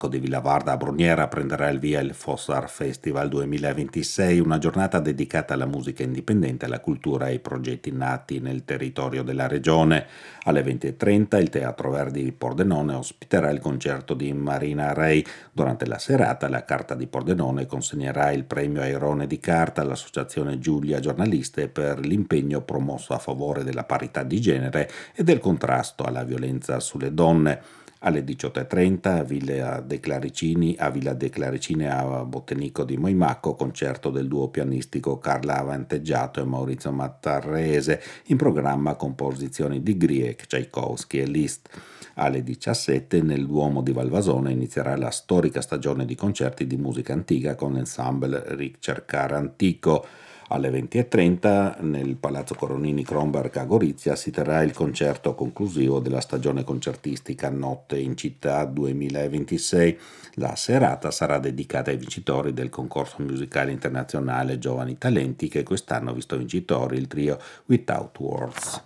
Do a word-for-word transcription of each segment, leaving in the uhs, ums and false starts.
di Villavarda a Bruniera prenderà il via il Fossar Festival duemilaventisei, una giornata dedicata alla musica indipendente, alla cultura e ai progetti nati nel territorio della regione. Alle venti e trenta il Teatro Verdi di Pordenone ospiterà il concerto di Marina Rei. Durante la serata la Carta di Pordenone consegnerà il premio Airone di Carta all'Associazione Giulia Giornaliste per l'impegno promosso a favore della parità di genere e del contrasto alla violenza sulle donne. Alle diciotto e trenta a Villa De Claricini, a Villa De Claricini a Bottenico di Moimacco, concerto del duo pianistico Carla Avanteggiato e Maurizio Mattarrese, in programma composizioni di Grieg, Tchaikovsky e Liszt. Alle diciassette nel Duomo di Valvasone inizierà la storica stagione di concerti di musica antica con l'ensemble Ricercar Antico. Alle venti e trenta nel Palazzo Coronini Kronberg a Gorizia si terrà il concerto conclusivo della stagione concertistica Notte in Città duemilaventisei. La serata sarà dedicata ai vincitori del concorso musicale internazionale Giovani Talenti, che quest'anno ha visto vincitori il trio Without Words.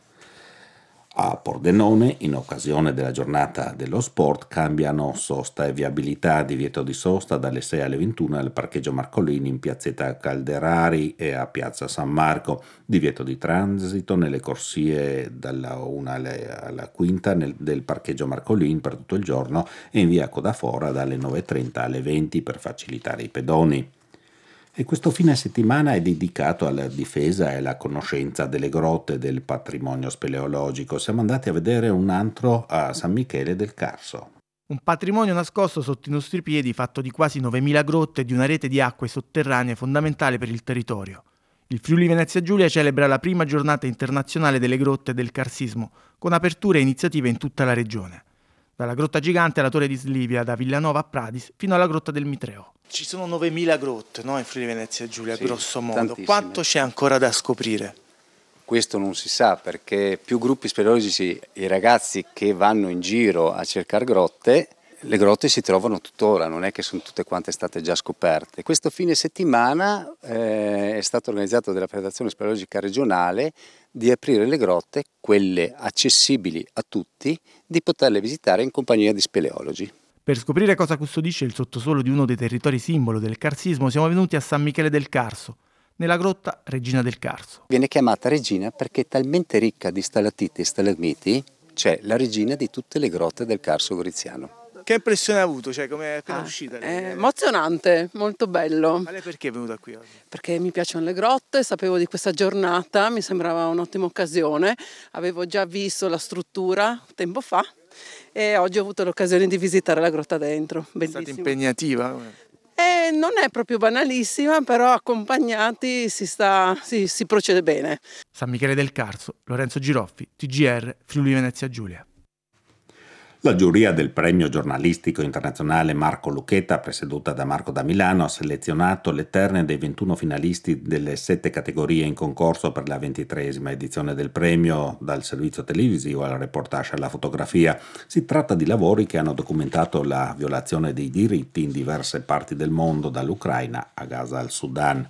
A Pordenone, in occasione della giornata dello sport, cambiano sosta e viabilità, divieto di sosta dalle sei alle ventuno al parcheggio Marcolini in piazzetta Calderari e a piazza San Marco, divieto di transito nelle corsie dalla una alla quinta nel, del parcheggio Marcolini per tutto il giorno e in via Codafora dalle nove e trenta alle venti per facilitare i pedoni. E questo fine settimana è dedicato alla difesa e alla conoscenza delle grotte del patrimonio speleologico. Siamo andati a vedere un antro a San Michele del Carso. Un patrimonio nascosto sotto i nostri piedi, fatto di quasi novemila grotte e di una rete di acque sotterranee fondamentale per il territorio. Il Friuli Venezia Giulia celebra la prima giornata internazionale delle grotte del Carsismo, con aperture e iniziative in tutta la regione. Dalla Grotta Gigante alla Torre di Slivia, da Villanova a Pradis, fino alla Grotta del Mitreo. Ci sono novemila grotte, no, in Friuli Venezia Giulia, sì, grosso modo. Tantissime. Quanto c'è ancora da scoprire? Questo non si sa, perché più gruppi speleologici, i ragazzi che vanno in giro a cercare grotte, le grotte si trovano tuttora, non è che sono tutte quante state già scoperte. Questo fine settimana eh, è stato organizzato dalla Federazione Speleologica Regionale di aprire le grotte, quelle accessibili a tutti, di poterle visitare in compagnia di speleologi. Per scoprire cosa custodisce il sottosuolo di uno dei territori simbolo del Carsismo siamo venuti a San Michele del Carso, nella grotta Regina del Carso. Viene chiamata regina perché è talmente ricca di stalattiti e stalagmiti, c'è la regina di tutte le grotte del Carso goriziano. Che impressione ha avuto? Cioè, come è appena ah, uscita? È emozionante, molto bello. Ma lei perché è venuta qui oggi? Perché mi piacciono le grotte, sapevo di questa giornata, mi sembrava un'ottima occasione. Avevo già visto la struttura tempo fa e oggi ho avuto l'occasione di visitare la grotta dentro. Bellissimo. È stata impegnativa? E non è proprio banalissima, però accompagnati si, sta, si, si procede bene. San Michele del Carso, Lorenzo Giroffi, T G R, Friuli Venezia Giulia. La giuria del premio giornalistico internazionale Marco Lucchetta, presieduta da Marco da Milano, ha selezionato le terne dei ventuno finalisti delle sette categorie in concorso per la ventitreesima edizione del premio, dal servizio televisivo al reportage alla fotografia. Si tratta di lavori che hanno documentato la violazione dei diritti in diverse parti del mondo, dall'Ucraina a Gaza al Sudan.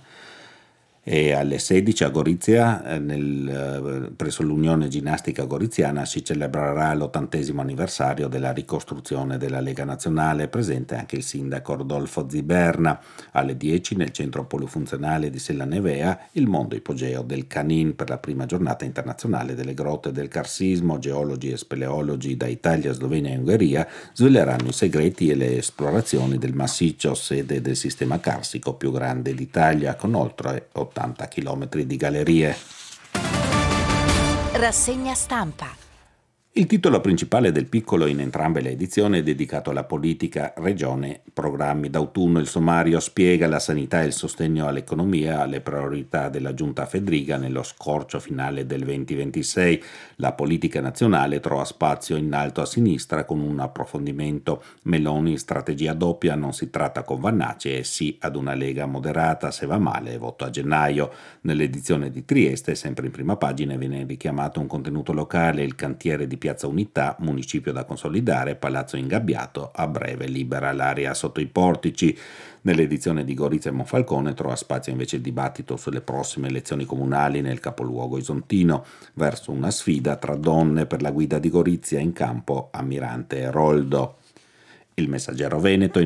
E alle sedici a Gorizia, nel, presso l'Unione Ginnastica Goriziana, si celebrerà l'ottantesimo anniversario della ricostruzione della Lega Nazionale, presente anche il sindaco Rodolfo Ziberna. Alle dieci nel centro polifunzionale di Sella Nevea, il mondo ipogeo del Canin per la prima giornata internazionale delle grotte del Carsismo. Geologi e speleologi da Italia, Slovenia e Ungheria sveleranno i segreti e le esplorazioni del massiccio, sede del sistema carsico più grande d'Italia, con oltre ottanta chilometri di gallerie. Rassegna stampa. Il titolo principale del Piccolo in entrambe le edizioni è dedicato alla politica, regione, programmi d'autunno. Il sommario spiega la sanità e il sostegno all'economia, alle priorità della giunta Fedriga nello scorcio finale del duemilaventisei. La politica nazionale trova spazio in alto a sinistra con un approfondimento. Meloni, strategia doppia, non si tratta con Vannacci e sì ad una Lega moderata, se va male voto a gennaio. Nell'edizione di Trieste, sempre in prima pagina, viene richiamato un contenuto locale, il cantiere di Piazza Unità, municipio da consolidare, palazzo ingabbiato, a breve libera l'area sotto i portici. Nell'edizione di Gorizia e Monfalcone trova spazio invece il dibattito sulle prossime elezioni comunali nel capoluogo isontino, verso una sfida tra donne per la guida di Gorizia, in campo Ammirante e Roldo. Il Messaggero Veneto